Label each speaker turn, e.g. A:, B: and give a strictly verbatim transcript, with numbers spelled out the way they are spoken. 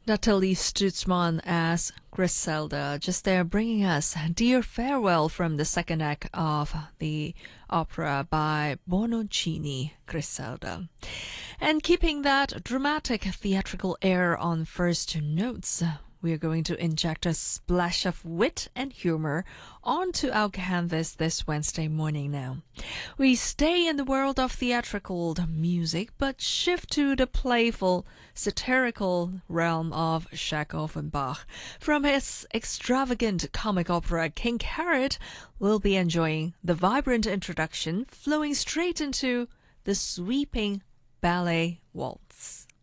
A: Natalie Stutzman as Griselda, just there bringing us Dear Farewell from the second act of the opera by Bononcini, Griselda. And keeping that dramatic theatrical air on first notes, we are going to inject a splash of wit and humor onto our canvas this Wednesday morning now. We stay in the world of theatrical music, but shift to the playful, satirical realm of Chekhov and Bach. From his extravagant comic opera King Carrot, we'll be enjoying the vibrant introduction flowing straight into the sweeping ballet waltz.